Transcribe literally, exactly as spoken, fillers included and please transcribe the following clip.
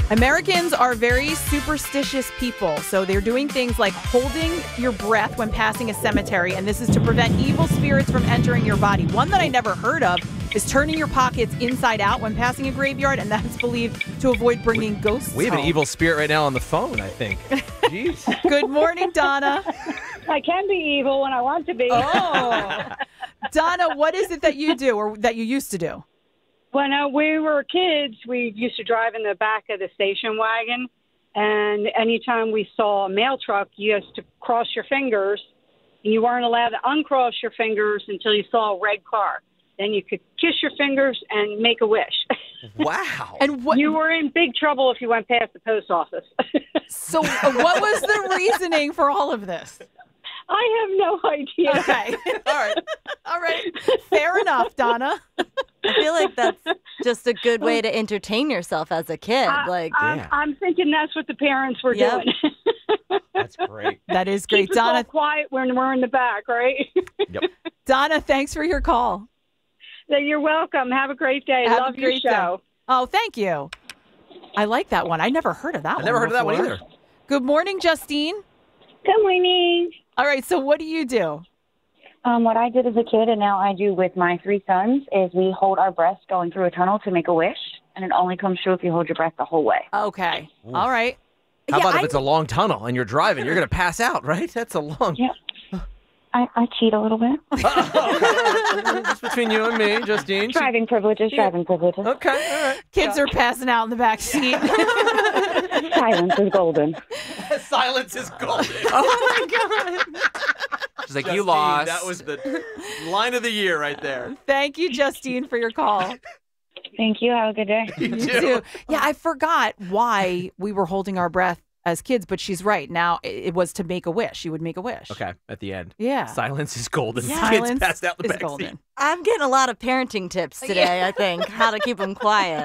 Americans are very superstitious people, so they're doing things like holding your breath when passing a cemetery, and this is to prevent evil spirits from entering your body. One that I never heard of is turning your pockets inside out when passing a graveyard, and that's believed to avoid bringing we, ghosts We have home. an evil spirit right now on the phone, I think. Jeez. Good morning, Donna. I can be evil when I want to be. Oh. Donna, what is it that you do or that you used to do? When uh, we were kids, we used to drive in the back of the station wagon, and anytime we saw a mail truck, you used to cross your fingers, and you weren't allowed to uncross your fingers until you saw a red car. Then you could kiss your fingers and make a wish. Wow. And what You were in big trouble if you went past the post office. So uh, what was the reasoning for all of this? I have no idea. Okay. All right. All right. Fair enough, Donna. I feel like that's just a good way to entertain yourself as a kid. I, Like, I'm, Yeah. I'm thinking that's what the parents were Yep. doing. That's great. That is great. Keep us all Donna, quiet when we're in the back, right? Yep. Donna, thanks for your call. You're welcome. Have a great day. Have a Love your great day. show. Oh, thank you. I like that one. I never heard of that I one. never heard of that one before. either. Good morning, Justine. Good morning. All right, so what do you do? Um, what I did as a kid and now I do with my three sons is we hold our breath going through a tunnel to make a wish, and it only comes true if you hold your breath the whole way. Okay. All right. How Yeah, about if I- it's a long tunnel and you're driving? You're going to pass out, right? That's a long... Yeah. I, I cheat a little bit. Just between you and me, Justine. Driving privileges, driving privileges. Okay, all right. Kids are passing out in the back seat. Silence is golden. Silence is golden. Oh, my God. She's like, you Justine, lost. That was the line of the year right there. Thank you, Justine, for your call. Thank you. Have a good day. You You too. too. Yeah, I forgot why we were holding our breath as kids, but she's right. Now it it was to make a wish. You would make a wish. Okay, at the end. Yeah. Silence is golden. Silence Kids passed out in the is back seat. golden. I'm getting a lot of parenting tips today, I think, how to keep them quiet.